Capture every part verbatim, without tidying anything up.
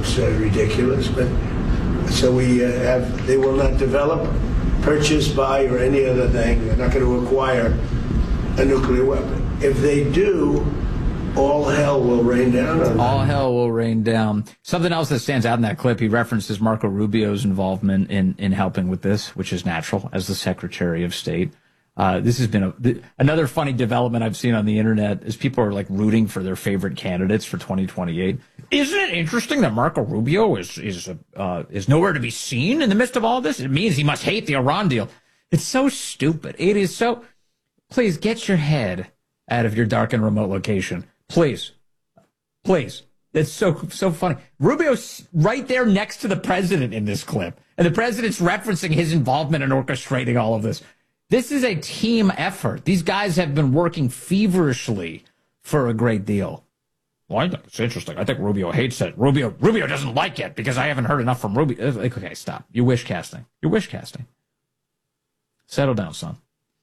looks uh, ridiculous. But so we uh, have, they will not develop, purchase, buy, or any other thing. They're not going to acquire a nuclear weapon. If they do, all hell will rain down on them. All hell will rain down. Something else that stands out in that clip, he references Marco Rubio's involvement in, in helping with this, which is natural as the Secretary of State. Uh, this has been a, th- another funny development I've seen on the internet is people are like rooting for their favorite candidates for twenty twenty-eight. Isn't it interesting that Marco Rubio is is uh, is nowhere to be seen in the midst of all this? It means he must hate the Iran deal. It's so stupid. It is so. Please get your head out of your dark and remote location. Please. Please. That's so so funny. Rubio's right there next to the president in this clip. And the president's referencing his involvement in orchestrating all of this. This is a team effort. These guys have been working feverishly for a great deal. Well, I think it's interesting. I think Rubio hates it. Rubio Rubio doesn't like it because I haven't heard enough from Rubio. Like, okay, stop. You're wish casting. You're wish casting. Settle down, son.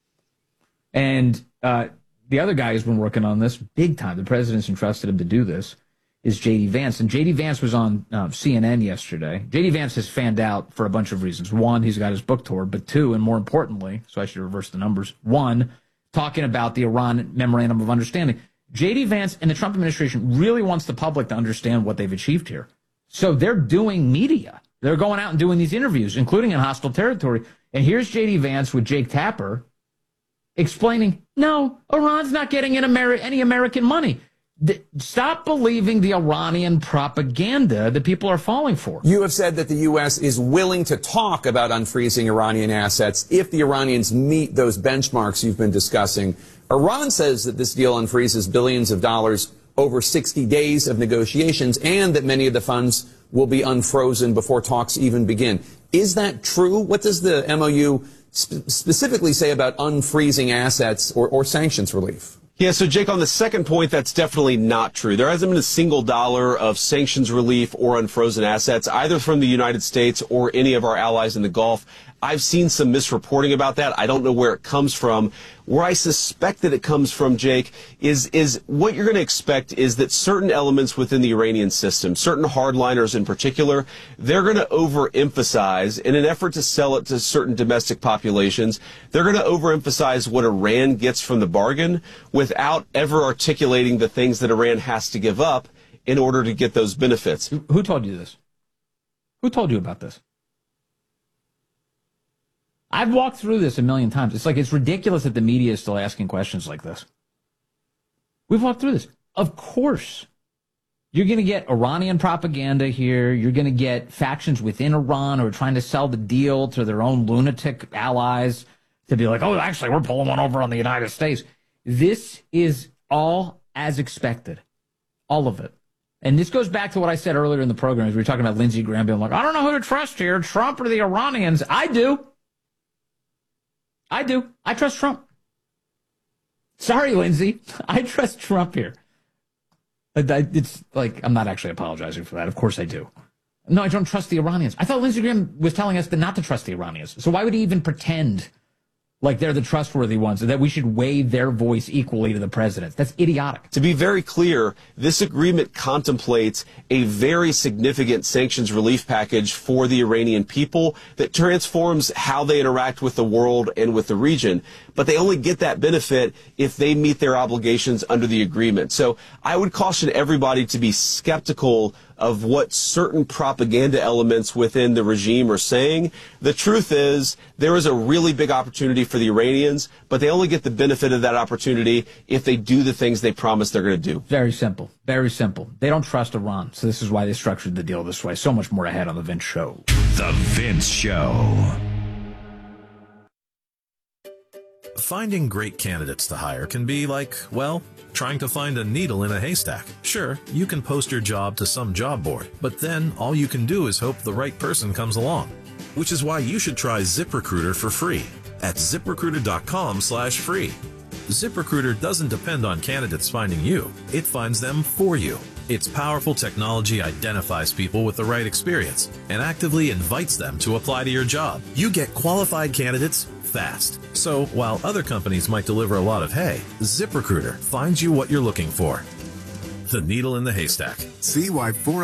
And uh the other guy who's been working on this big time, the president's entrusted him to do this, is J D. Vance. And J D. Vance was on uh, C N N yesterday. J D. Vance has fanned out for a bunch of reasons. One, he's got his book tour. But two, and more importantly, so I should reverse the numbers. One, talking about the Iran Memorandum of Understanding. J D. Vance and the Trump administration really wants the public to understand what they've achieved here. So they're doing media. They're going out and doing these interviews, including in hostile territory. And here's J D. Vance with Jake Tapper explaining, no, Iran's not getting in Ameri- any American money. D- stop believing the Iranian propaganda that people are falling for. You have said that the U S is willing to talk about unfreezing Iranian assets if the Iranians meet those benchmarks you've been discussing. Iran says that this deal unfreezes billions of dollars over sixty days of negotiations and that many of the funds will be unfrozen before talks even begin. Is that true? What does the M O U sp- specifically say about unfreezing assets or, or sanctions relief? Yeah, so Jake, on the second point, that's definitely not true. There hasn't been a single dollar of sanctions relief or unfrozen assets, either from the United States or any of our allies in the Gulf. I've seen some misreporting about that. I don't know where it comes from. Where I suspect that it comes from, Jake, is is what you're going to expect is that certain elements within the Iranian system, certain hardliners in particular, they're going to overemphasize in an effort to sell it to certain domestic populations. They're going to overemphasize what Iran gets from the bargain without ever articulating the things that Iran has to give up in order to get those benefits. Who told you this? Who told you about this? I've walked through this a million times. It's like, it's ridiculous that the media is still asking questions like this. We've walked through this. Of course, you're going to get Iranian propaganda here. You're going to get factions within Iran who are trying to sell the deal to their own lunatic allies to be like, oh, actually, we're pulling one over on the United States. This is all as expected. All of it. And this goes back to what I said earlier in the program as we were talking about Lindsey Graham being like, I don't know who to trust here, Trump or the Iranians. I do. I do. I trust Trump. Sorry, Lindsey. I trust Trump here. It's like, I'm not actually apologizing for that. Of course I do. No, I don't trust the Iranians. I thought Lindsey Graham was telling us that not to trust the Iranians. So why would he even pretend like they're the trustworthy ones and that we should weigh their voice equally to the president's? That's idiotic. To be very clear, this agreement contemplates a very significant sanctions relief package for the Iranian people that transforms how they interact with the world and with the region. But they only get that benefit if they meet their obligations under the agreement. So I would caution everybody to be skeptical of what certain propaganda elements within the regime are saying. The truth is there is a really big opportunity for the Iranians, but they only get the benefit of that opportunity if they do the things they promise they're going to do. Very simple. Very simple. They don't trust Iran, so this is why they structured the deal this way. So much more ahead on The Vince Show. The Vince Show. Finding great candidates to hire can be like, well, trying to find a needle in a haystack. Sure, you can post your job to some job board, but then all you can do is hope the right person comes along. Which is why you should try ZipRecruiter for free at ZipRecruiter.com slash free. ZipRecruiter doesn't depend on candidates finding you. It finds them for you. Its powerful technology identifies people with the right experience and actively invites them to apply to your job. You get qualified candidates fast. So while other companies might deliver a lot of hay, ZipRecruiter finds you what you're looking for. The needle in the haystack. See why four